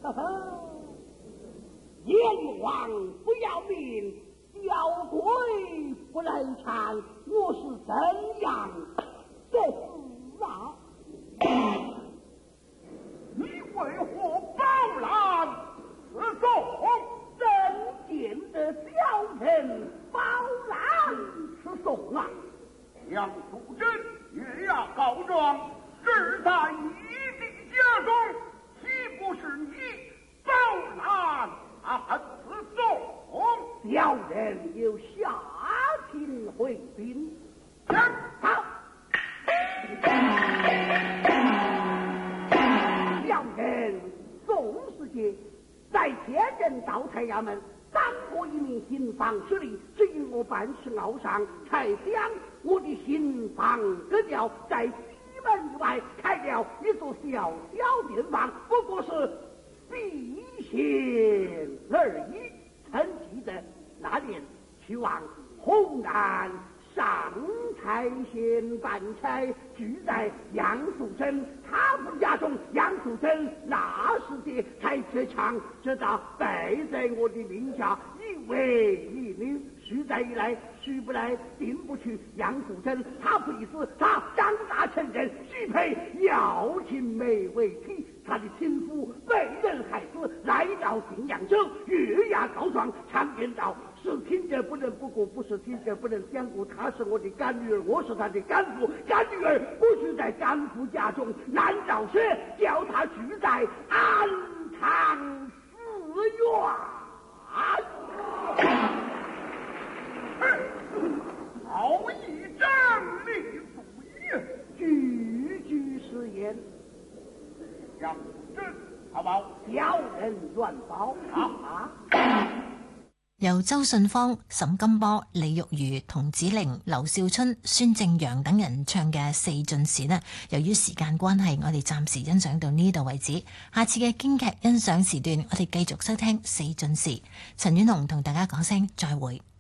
阎王不要命，小鬼不能缠，我是怎样的事啊？ 你为何包揽此送？ 真见得小臣包揽此送啊！ 杨素贞越牙告状，志在一地家中，岂不是你包揽此送？ 小人有下庭回禀。好，小人宋世杰在天人道台衙门当过一名刑房司令，至于我办事傲上，才将我的刑房割掉，在西门以外开了一座小小店房，不过是避嫌而已。曾记得那年去往洪南上蔡县办差，聚在杨素贞他府家中，杨素贞那时节才这枪这刀背在我的名下，一为一女，实在以来许不来定不去杨素贞他府一死，他长大成人，许配要亲妹为妻，他的亲夫被人害死，来到信阳州，越牙告状，常言道：是听者不能不顾，不是听者不能相顾。她是我的干女儿，我是她的干父，干女儿不许在干父家中，难道是叫她居在安昌寺院？ 好一张立主意， 句句是言。 杨素贞，好报， 小人愿报啊！ 由周信芳、沈金波、李玉如、童子玲、劉少春、孫正陽等人唱嘅《四進士》呢，由於時間關係，我哋暫時欣賞到呢度為止。下次嘅京劇欣賞時段，我哋繼續收聽《四進士》。陳婉紅同大家講聲再會。